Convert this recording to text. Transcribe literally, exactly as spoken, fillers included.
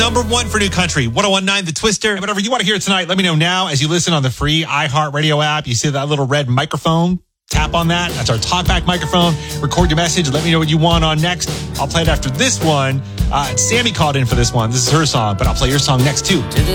Number one for new country, one oh one point nine The Twister. Whatever you want to hear tonight, let me know now as you listen on the free iHeartRadio app. You see that little red microphone? Tap on that. That's our talkback microphone. Record your message. Let me know what you want on next. I'll play it after this one. Uh, Sammy called in for this one. This is her song, but I'll play your song next too.